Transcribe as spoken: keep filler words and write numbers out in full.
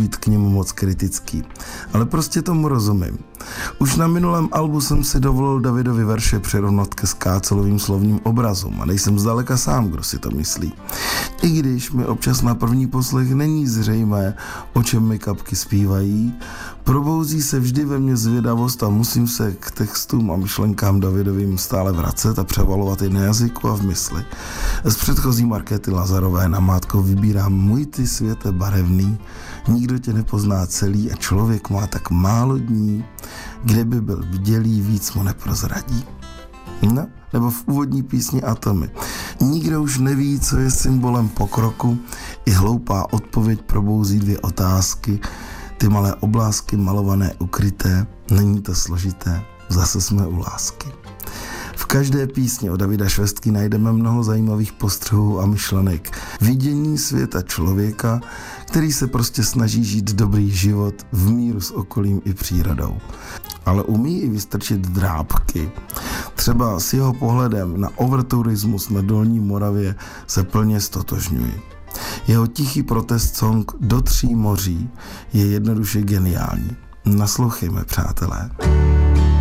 být k němu moc kritický, ale prostě tomu rozumím. Už na minulém albu jsem si dovolil Davidovi verše přirovnat ke skácelovým slovním obrazům a nejsem zdaleka sám, kdo si to myslí. I když mi občas na první poslech není zřejmé, o čem mi kapky zpívají, probouzí se vždy ve mně zvědavost a musím se k textům a myšlenkám Davidovým stále vracet a převalovat i na jazyku a v mysli. Z předchozí Markéty Lazarové namátkou vybírám Můj ty světe barevný, nikdo tě nepozná celý a člověk má tak málo dní, kde by byl bdělý, víc mu neprozradí. No, nebo v úvodní písni Atomy. Nikdo už neví, co je symbolem pokroku, i hloupá odpověď probouzí dvě otázky, ty malé oblásky malované, ukryté, není to složité, zase jsme u lásky. V každé písni od Davida Švestky najdeme mnoho zajímavých postřehů a myšlenek. Vidění světa člověka, který se prostě snaží žít dobrý život v míru s okolím i přírodou. Ale umí i vystrčit drápky. Třeba s jeho pohledem na overturismus na Dolní Moravě se plně stotožňuji. Jeho tichý protest song Do tří moří je jednoduše geniální. Naslouchejme, přátelé.